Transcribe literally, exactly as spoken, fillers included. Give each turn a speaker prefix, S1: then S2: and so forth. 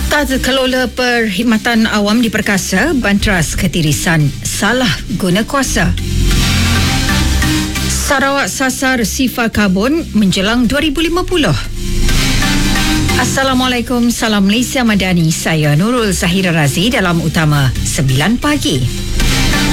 S1: Tata Kelola Perkhidmatan Awam di Perkasa Bantras ketirisan salah guna kuasa. Sarawak sasar sifar karbon menjelang dua ribu lima puluh. Assalamualaikum, salam Malaysia Madani. Saya Nurul Zahira Razi dalam Utama sembilan pagi.